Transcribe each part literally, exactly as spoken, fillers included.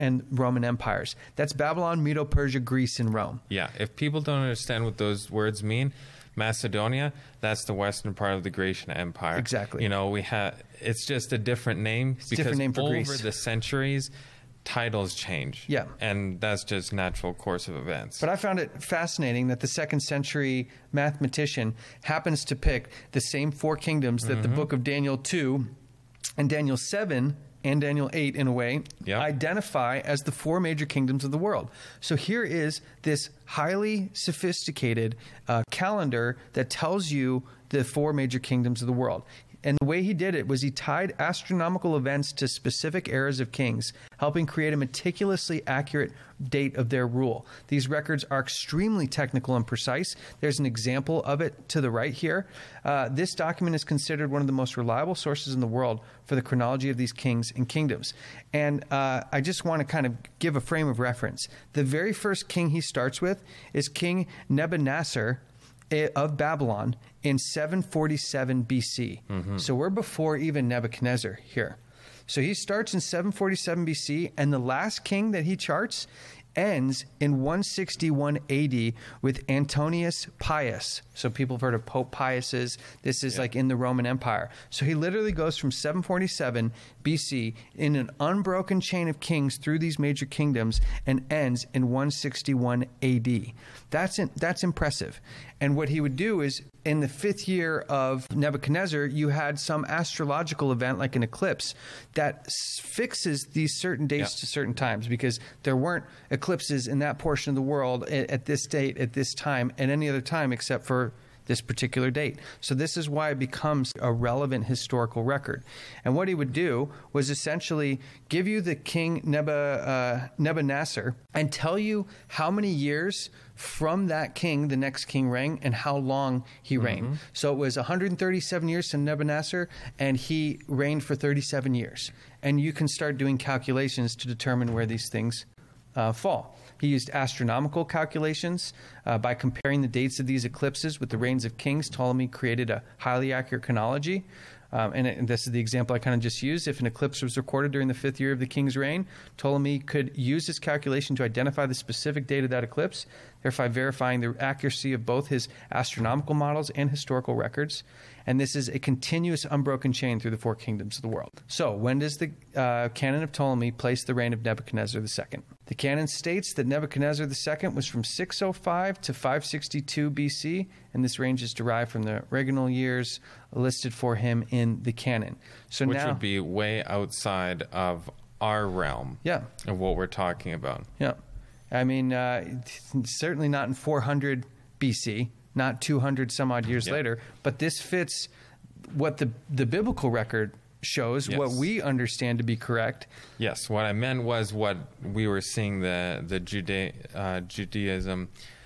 and Roman empires. That's Babylon, Medo-Persia, Greece, and Rome. Yeah, if people don't understand what those words mean, Macedonia, that's the western part of the Grecian Empire. Exactly. You know, we have it's just a different name It's a because different name for over Greece. the centuries, titles change. Yeah. And that's just natural course of events. But I found it fascinating that the second century mathematician happens to pick the same four kingdoms that Mm-hmm. the book of Daniel two and Daniel seven and Daniel eight, in a way, Yep. identify as the four major kingdoms of the world. So here is this highly sophisticated uh, calendar that tells you the four major kingdoms of the world. And the way he did it was he tied astronomical events to specific eras of kings, helping create a meticulously accurate date of their rule. These records are extremely technical and precise. There's an example of it to the right here. Uh, this document is considered one of the most reliable sources in the world for the chronology of these kings and kingdoms. And uh, I just want to kind of give a frame of reference. The very first king he starts with is King Nebuchadnezzar of Babylon in seven forty-seven B C. Mm-hmm. So we're before even Nebuchadnezzar here. So he starts in seven forty-seven B C, and the last king that he charts ends in one sixty-one A D with Antonius Pius. So people have heard of Pope Piuses. This is Yeah. like in the Roman Empire. So he literally goes from seven forty-seven B C in an unbroken chain of kings through these major kingdoms and ends in one sixty-one A D. That's in, that's impressive. And what he would do is, in the fifth year of Nebuchadnezzar, you had some astrological event like an eclipse that s- fixes these certain dates Yeah. to certain times, because there weren't eclipses in that portion of the world at, at this date, at this time, at any other time except for this particular date. So this is why it becomes a relevant historical record. And what he would do was essentially give you the king Nebu, uh, Nebuchadnezzar and tell you how many years from that king the next king reigned and how long he reigned. Mm-hmm. So it was one hundred thirty-seven years to Nebuchadnezzar, and he reigned for thirty-seven years. And you can start doing calculations to determine where these things uh, fall. He used astronomical calculations. Uh, by comparing the dates of these eclipses with the reigns of kings, Ptolemy created a highly accurate chronology. Um, and, it, and this is the example I kind of just used. If an eclipse was recorded during the fifth year of the king's reign, Ptolemy could use this calculation to identify the specific date of that eclipse, thereby verifying the accuracy of both his astronomical models and historical records. And this is a continuous, unbroken chain through the four kingdoms of the world. So, when does the uh, canon of Ptolemy place the reign of Nebuchadnezzar the Second? The canon states that Nebuchadnezzar the Second was from six oh five to five sixty-two B C, and this range is derived from the regnal years listed for him in the canon. So Which now, would be way outside of our realm yeah, of what we're talking about. yeah. I mean, uh, certainly not in four hundred B C, not two hundred some odd years Yeah. later, but this fits what the the biblical record shows, Yes. what we understand to be correct. Yes, what I meant was what we were seeing the the Juda- uh, Judaism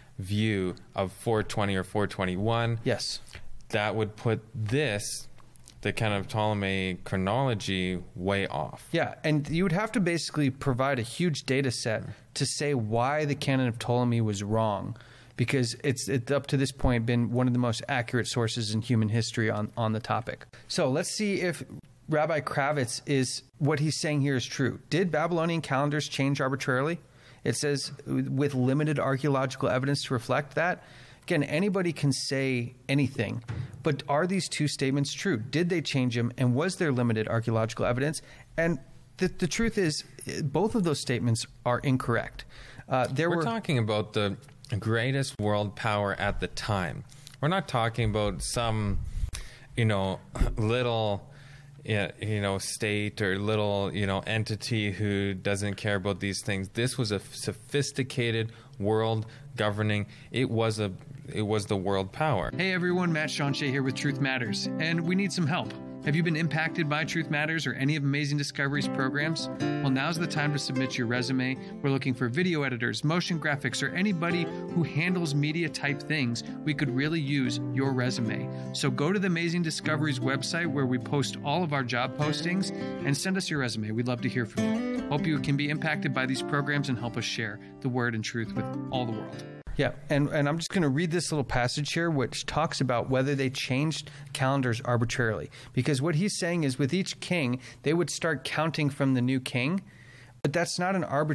view of four twenty or four twenty-one. Yes. That would put this, the kind of Ptolemy chronology, way off. Yeah, and you would have to basically provide a huge data set to say why the canon of Ptolemy was wrong, because it's, it's up to this point been one of the most accurate sources in human history on, on the topic. So let's see if Rabbi Kravitz is, what he's saying here is true. Did Babylonian calendars change arbitrarily? It says with limited archaeological evidence to reflect that. Again, anybody can say anything, but are these two statements true? Did they change them, and was there limited archaeological evidence? And the, the truth is, both of those statements are incorrect. Uh, there We're were talking about the greatest world power at the time. We're not talking about some, you know, little, you know, state or little, you know, entity who doesn't care about these things. This was a sophisticated world governing. It was a, it was the world power. Hey everyone, Matt Shawnshea here with Truth Matters, and we need some help. Have you been impacted by Truth Matters or any of Amazing Discoveries programs? Well, now's the time to submit your resume. We're looking for video editors, motion graphics, or anybody who handles media type things. We could really use your resume. So go to the Amazing Discoveries website where we post all of our job postings and send us your resume. We'd love to hear from you. Hope you can be impacted by these programs and help us share the word and truth with all the world. Yeah, and, and I'm just going to read this little passage here, which talks about whether they changed calendars arbitrarily. Because what he's saying is with each king, they would start counting from the new king, But that's not an arbitrary